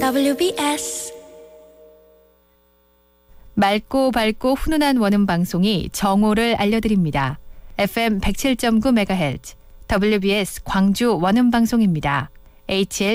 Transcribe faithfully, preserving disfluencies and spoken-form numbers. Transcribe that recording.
더블유비에스 맑고 밝고 훈훈한 원음 방송이 정오를 알려드립니다. 에프엠 백칠 점 구 메가헤르츠 더블유비에스 광주 원음 방송입니다. 에이치엘